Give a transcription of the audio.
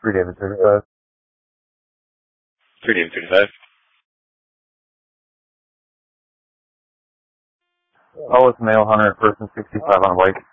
3 David 35. 3 David 35. Oh, it's male hunter, person 65 on white.